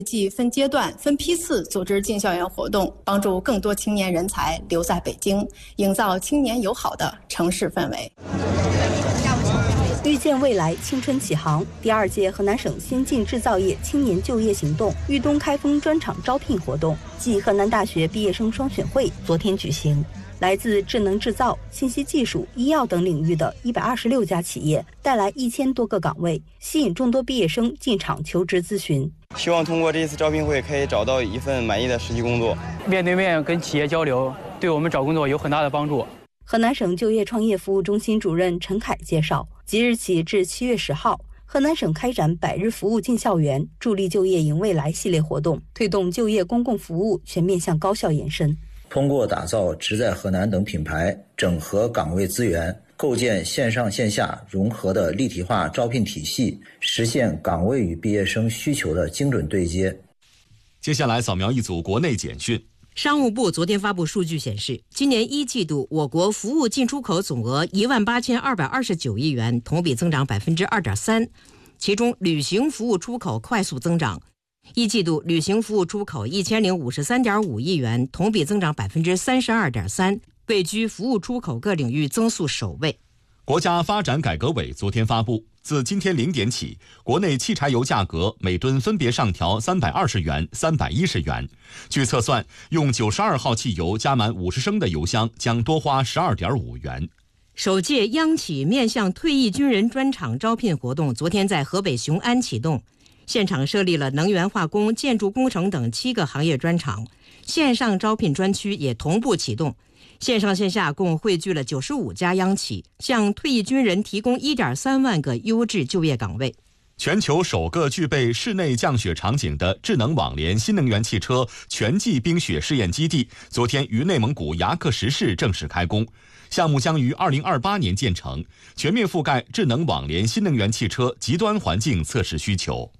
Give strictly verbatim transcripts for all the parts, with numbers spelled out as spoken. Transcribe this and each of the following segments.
即分阶段、分批次组织进校园活动，帮助更多青年人才留在北京，营造青年友好的城市氛围。 遇见未来，青春启航。第二届河南省先进制造业青年就业行动豫东开封专场招聘活动暨河南大学毕业生双选会昨天举行。来自智能制造、信息技术、医药等领域的一百二十六家企业带来一千多个岗位，吸引众多毕业生进场求职咨询。 希望通过这次招聘会可以找到一份满意的实际工作。 面对面跟企业交流，对我们找工作有很大的帮助。 河南省就业创业服务中心主任陈凯介绍，即日起至七月十号，河南省开展百日服务进校园、助力就业迎未来系列活动，推动就业公共服务全面向高校延伸。 通过打造职在河南等品牌，整合岗位资源，构建线上线下融合的立体化招聘体系，实现岗位与毕业生需求的精准对接。 接下来扫描一组国内简讯。 商务部昨天发布数据显示，今年一季度我国服务进出口总额一万八千二百二十九亿元，同比增长百分之二点三，其中旅行服务出口快速增长。一季度旅行服务出口一千零五十三点五亿元，同比增长百分之三十二点三，位居服务出口各领域增速首位。 国家发展改革委昨天发布，自今天零点起，国内汽柴油价格每吨分别上调三百二十元、三百一十元。据测算，用九十二号汽油加满五十升的油箱将多花十二点五元。 首届央企面向退役军人专场招聘活动昨天在河北雄安启动。现场设立了能源化工、建筑工程等七个行业专场，线上招聘专区也同步启动。线上线下共汇聚了九十五家央企，向退役军人提供一点三万个优质就业岗位。 全球首个具备室内降雪场景的智能网联新能源汽车全季冰雪试验基地，昨天于内蒙古牙克石市正式开工。项目将于二零二八年建成，全面覆盖智能网联新能源汽车极端环境测试需求。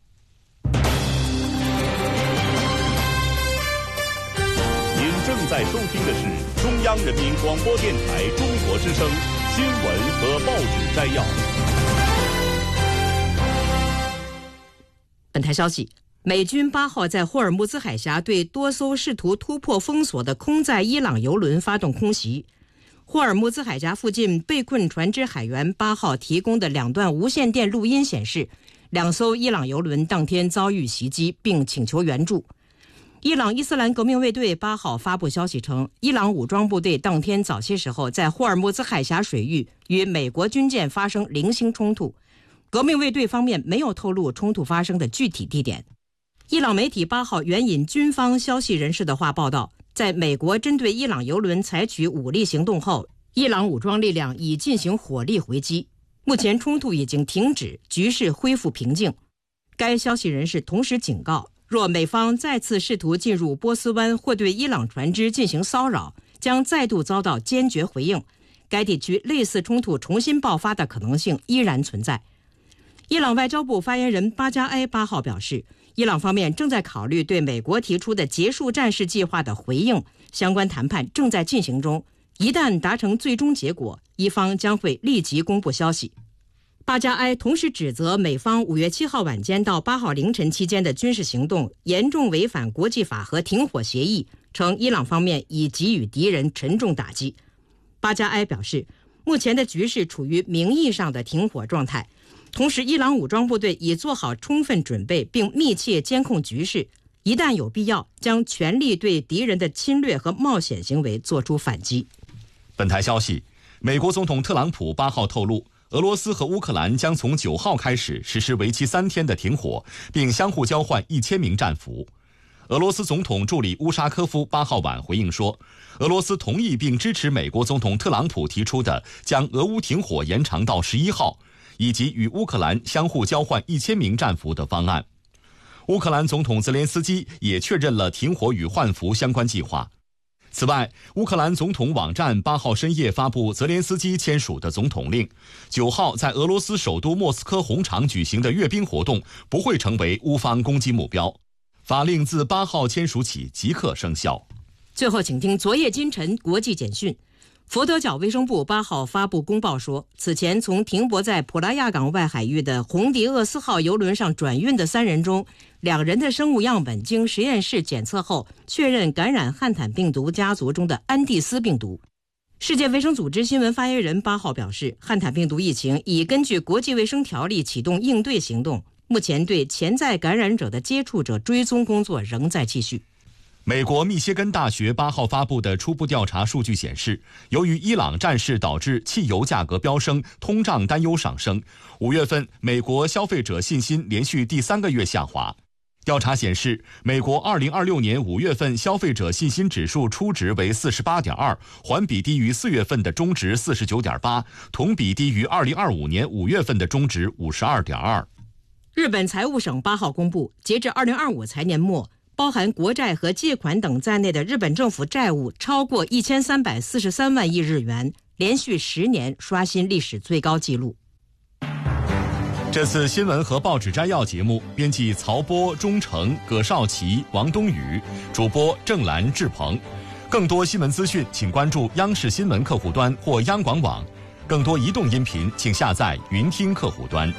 正在收听的是中央人民广播电台中国之声新闻和报纸摘要。 本台消息，美军八号在霍尔木兹海峡对多艘试图突破封锁的空载伊朗油轮发动空袭。霍尔木兹海峡附近被困船只海员八号提供的两段无线电录音显示，两艘伊朗油轮当天遭遇袭击，并请求援助。伊朗伊斯兰革命卫队八号发布消息称，伊朗武装部队当天早些时候在霍尔木兹海峡水域与美国军舰发生零星冲突，革命卫队方面没有透露冲突发生的具体地点。伊朗媒体八号援引军方消息人士的话报道，在美国针对伊朗油轮采取武力行动后，伊朗武装力量已进行火力回击，目前冲突已经停止，局势恢复平静。该消息人士同时警告，若美方再次试图进入波斯湾或对伊朗船只进行骚扰，将再度遭到坚决回应。该地区类似冲突重新爆发的可能性依然存在。伊朗外交部发言人巴加埃八号表示，伊朗方面正在考虑对美国提出的结束战事计划的回应，相关谈判正在进行中，一旦达成最终结果，伊方将会立即公布消息。巴加埃同时指责美方五月七号晚间到八号凌晨期间的军事行动严重违反国际法和停火协议，称伊朗方面已给予敌人沉重打击。巴加埃表示，目前的局势处于名义上的停火状态，同时伊朗武装部队已做好充分准备并密切监控局势，一旦有必要，将全力对敌人的侵略和冒险行为作出反击。 本台消息，美国总统特朗普八号透露，俄罗斯和乌克兰将从九号开始实施为期三天的停火，并相互交换一千名战俘。俄罗斯总统助理乌沙科夫八号晚回应说，俄罗斯同意并支持美国总统特朗普提出的将俄乌停火延长到十一号，以及与乌克兰相互交换一千名战俘的方案。乌克兰总统泽连斯基也确认了停火与换俘相关计划。此外，乌克兰总统网站八号深夜发布泽连斯基签署的总统令，九号在俄罗斯首都莫斯科红场举行的阅兵活动不会成为乌方攻击目标。法令自八号签署起即刻生效。 最后，请听昨夜今晨国际简讯。 佛得角卫生部八号发布公报说，此前从停泊在普拉亚港外海域的红迪厄斯号邮轮上转运的三人中，两人的生物样本经实验室检测后，确认感染汉坦病毒家族中的安地斯病毒。世界卫生组织新闻发言人八号表示，汉坦病毒疫情已根据国际卫生条例启动应对行动，目前对潜在感染者的接触者追踪工作仍在继续。 美国密歇根大学八号发布的初步调查数据显示，由于伊朗战事导致汽油价格飙升，通胀担忧上升，五月份美国消费者信心连续第三个月下滑。调查显示，美国二零二六年五月份消费者信心指数初值为 四十八点二， 环比低于四月份的中值 四十九点八， 同比低于二零二五年五月份的中值 五十二点二。 日本财务省八号公布，截至二零二五财年末，包含国债和借款等在内的日本政府债务超过一千三百四十三万亿日元，连续十年刷新历史最高纪录。 这次新闻和报纸摘要节目，编辑曹波、钟诚、葛少奇、王冬雨，主播郑兰、志鹏。更多新闻资讯，请关注央视新闻客户端或央广网。更多移动音频，请下载云听客户端。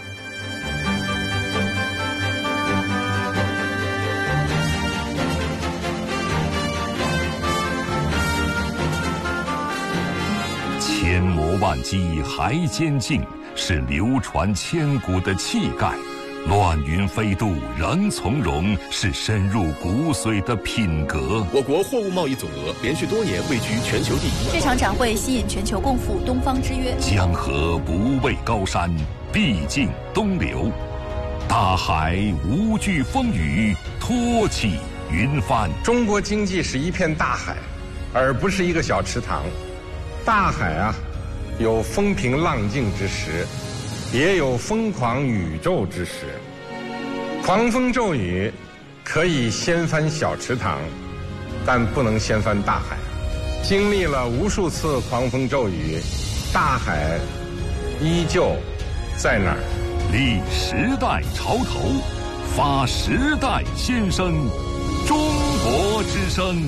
千磨万击还坚劲，是流传千古的气概；乱云飞渡仍从容，是深入骨髓的品格。 我国货物贸易总额连续多年位居全球第一。 这场展会吸引全球共赴东方之约。 江河不畏高山，必尽东流；大海无惧风雨，托起云帆。 中国经济是一片大海，而不是一个小池塘。大海啊，有风平浪静之时，也有疯狂宇宙之时。狂风骤雨可以掀翻小池塘，但不能掀翻大海。经历了无数次狂风骤雨，大海依旧在那儿。 立时代潮头，发时代先声，中国之声。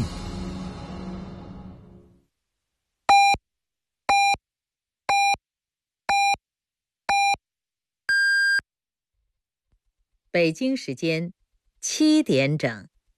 北京时间七点整。